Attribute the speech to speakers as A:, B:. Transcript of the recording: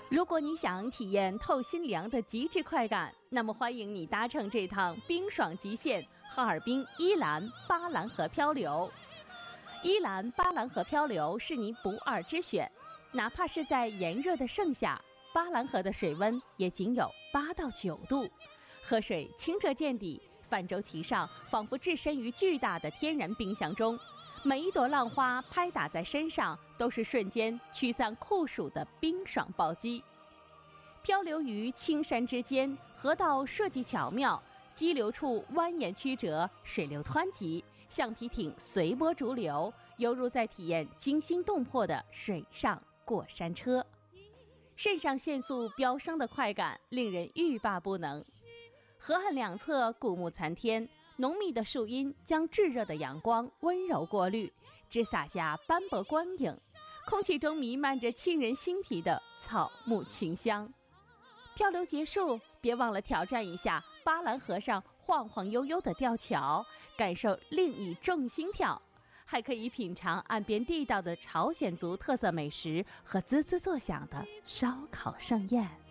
A: 如果你想体验透心凉的极致快感，那么欢迎你搭乘这趟冰爽极限哈尔滨依兰巴兰河漂流。依兰巴兰河漂流是你不二之选，哪怕是在炎热的盛夏，巴兰河的水温也仅有8到9度，河水清澈见底，泛舟其上，仿佛置身于巨大的天然冰箱中。每一朵浪花拍打在身上，都是瞬间驱散酷暑的冰爽暴击。漂流于青山之间，河道设计巧妙，激流处蜿蜒曲折，水流湍急，橡皮艇随波逐流，犹如在体验惊心动魄的水上过山车。肾上腺素飙升的快感令人欲罢不能。河岸两侧古木参天，浓密的树荫将炙热的阳光温柔过滤，只洒下斑驳光影，空气中弥漫着沁人心脾的草木清香。漂流结束，别忘了挑战一下巴兰河上晃晃悠悠的吊桥，感受另一重心跳。还可以品尝岸边地道的朝鲜族特色美食和滋滋作响的烧烤盛宴。